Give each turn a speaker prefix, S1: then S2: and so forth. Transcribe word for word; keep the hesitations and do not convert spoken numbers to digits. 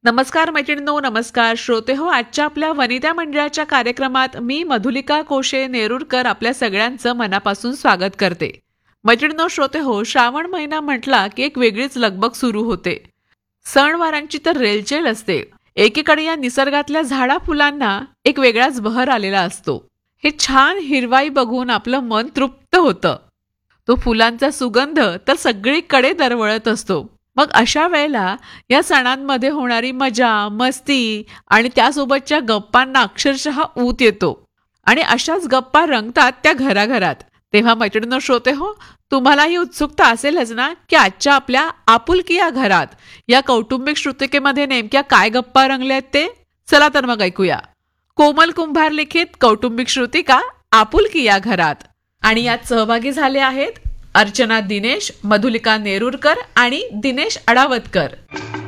S1: नमस्कार मैत्रिणींनो, नमस्कार श्रोते हो. आजच्या आपल्या वनिता मंडळाच्या कार्यक्रमात मी मधुलिका कोशे नेरुरकर आपल्या सगळ्यांचं मनापासून स्वागत करते. मैत्रिणींनो, श्रोते हो, श्रावण महिना म्हटला की एक वेगळीच लगबग सुरू होते. सणवारांची तर रेलचेल असते. एकीकडे या निसर्गातल्या झाडा फुलांना एक वेगळाच बहर आलेला असतो. हे छान हिरवाई बघून आपलं मन तृप्त होतं. तो फुलांचा सुगंध तर सगळीकडे दरवळत असतो. मग अशा वेळेला या सणांमध्ये होणारी मजा, मस्ती आणि त्यासोबतच्या गप्पांना अक्षरशः ऊत येतो. आणि अशाच गप्पा रंगतात त्या घराघरात. तेव्हा मैत्रिणींनो, श्रोते हो, तुम्हालाही उत्सुकता असेलच ना की आजच्या आपल्या आपुलकी या घरात या कौटुंबिक श्रुतिकेमध्ये नेमक्या काय गप्पा रंगल्यात ते. चला तर मग ऐकूया. कोमल कुंभार लिखित कौटुंबिक श्रुतिका आपुलकी या घरात. आणि यात सहभागी झाले आहेत अर्चना दिनेश, मधुलिका नेरुरकर आणि दिनेश अडावतकर.